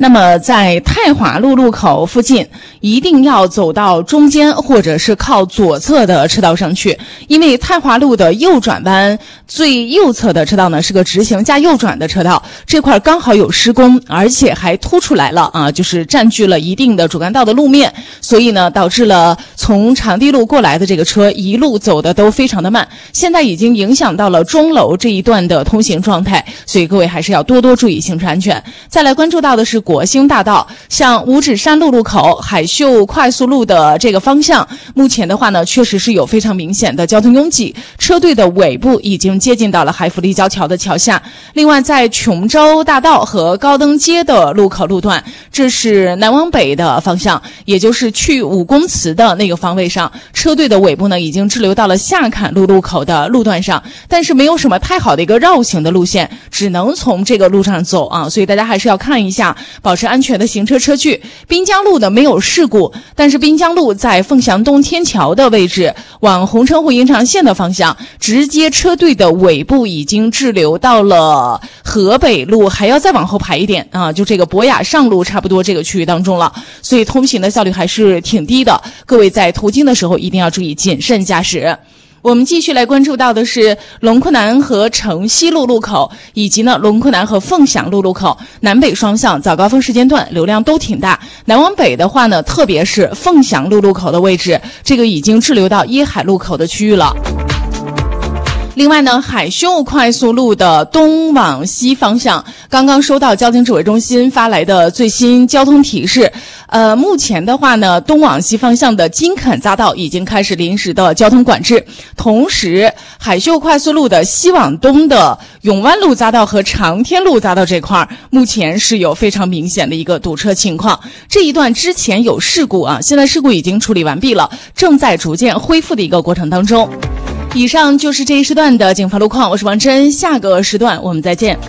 那么在太华路路口附近一定要走到中间或者是靠左侧的车道上去，因为太华路的右转弯最右侧的车道呢是个直行加右转的车道，这块刚好有施工，而且还凸出来了啊，就是占据了一定的主干道的路面，所以呢导致了从长堤路过来的这个车一路走的都非常的慢，现在已经影响到了钟楼这一段的通行状态，所以各位还是要多多注意行车安全。再来关注到的是国兴大道，像五指山路路口、海秀快速路的这个方向，目前的话呢，确实是有非常明显的交通拥挤，车队的尾部已经接近到了海福立交桥的桥下。另外，在琼州大道和高登街的路口路段，这是南往北的方向，也就是去武公祠的那个方位上，车队的尾部呢已经滞留到了下坎路路口的路段上，但是没有什么太好的一个绕行的路线，只能从这个路上走啊，所以大家还是要看一下，保持安全的行车车距。滨江路的没有事故，但是滨江路在凤翔东天桥的位置往红橙湖延长线的方向，直接车队的尾部已经滞留到了河北路，还要再往后排一点啊，就这个博雅上路差不多这个区域当中了，所以通行的效率还是挺低的，各位在途经的时候一定要注意谨慎驾驶。我们继续来关注到的是龙昆南和城西路路口，以及呢龙昆南和凤翔路路口，南北双向早高峰时间段流量都挺大。南往北的话呢，特别是凤翔路路口的位置，这个已经滞留到椰海路口的区域了。另外呢，海秀快速路的东往西方向，刚刚收到交通指挥中心发来的最新交通提示。目前的话呢，东往西方向的金肯匝道已经开始临时的交通管制，同时海秀快速路的西往东的永湾路匝道和长天路匝道这块目前是有非常明显的一个堵车情况。这一段之前有事故啊，现在事故已经处理完毕了，正在逐渐恢复的一个过程当中。以上就是这一时段的警方路况，我是王真，下个时段我们再见。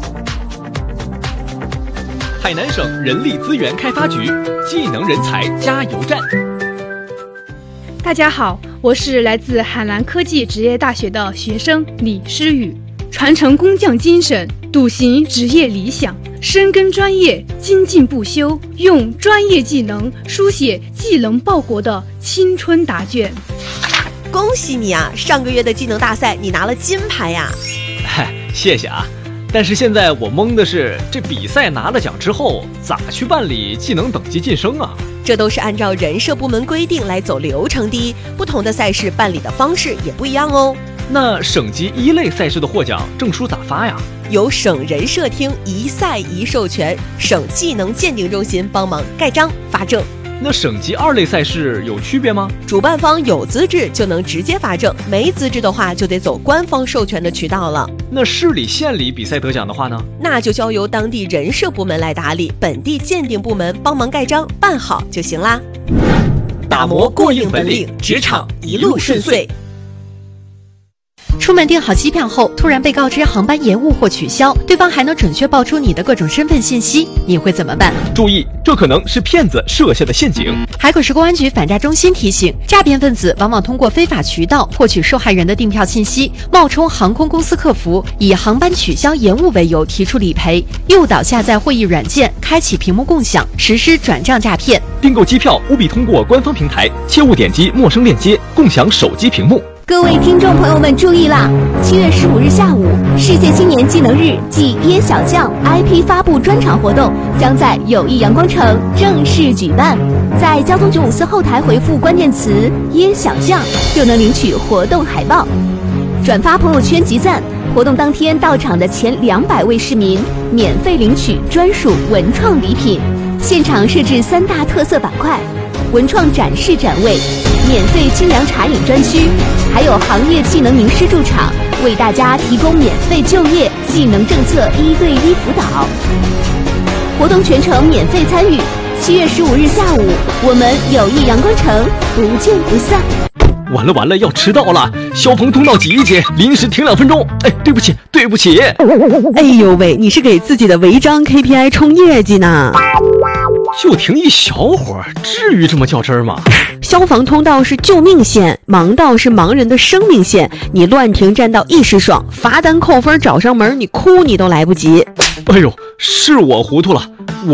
海南省人力资源开发局技能人才加油站。 大家好，我是来自海南科技职业大学的学生李诗雨，传承工匠精神，笃行职业理想，深耕专业，精进不休，用专业技能书写技能报国的青春答卷。 恭喜你啊！上个月的技能大赛你拿了金牌呀！ 嗨，谢谢啊！但是现在我懵的是，这比赛拿了奖之后，咋去办理技能等级晋升啊？ 这都是按照人社部门规定来走流程的，不同的赛事办理的方式也不一样哦。 那省级一类赛事的获奖证书咋发呀？ 由省人社厅一赛一授权，省技能鉴定中心帮忙盖章发证。 那省级二类赛事有区别吗？ 主办方有资质就能直接发证，没资质的话就得走官方授权的渠道了。 那市里县里比赛得奖的话呢？ 那就交由当地人社部门来打理，本地鉴定部门帮忙盖章办好就行啦。打磨过硬本领，职场一路顺遂。 出门订好机票后，突然被告知航班延误或取消，对方还能准确报出你的各种身份信息，你会怎么办？ 注意，这可能是骗子设下的陷阱。 海口市公安局反诈中心提醒，诈骗分子往往通过非法渠道获取受害人的订票信息，冒充航空公司客服，以航班取消延误为由提出理赔，诱导下载会议软件，开启屏幕共享，实施转账诈骗。 订购机票务必通过官方平台，切勿点击陌生链接，共享手机屏幕。 各位听众朋友们注意啦！7月15日下午，世界青年技能日暨椰小将 IP 发布专场活动将在友谊阳光城正式举办。在交通954后台回复关键词“椰小将”，就能领取活动海报。转发朋友圈集赞，活动当天到场的前200位市民免费领取专属文创礼品。现场设置3大特色板块：文创展示展位、免费精粮茶饮专区，还有行业技能名师驻场，为大家提供免费就业技能政策1对1辅导。活动全程免费参与。7月15日下午，我们友谊阳光城不见不散。 完了，要迟到了！消防通道挤一挤，临时停2分钟。哎，对不起。 哎呦喂，你是给自己的违章 KPI 冲业绩呢？ 就停一小会儿，至于这么较真吗？ 消防通道是救命线，盲道是盲人的生命线。你乱停占道一时爽，罚单扣分找上门，你哭你都来不及。 哎呦，是我糊涂了。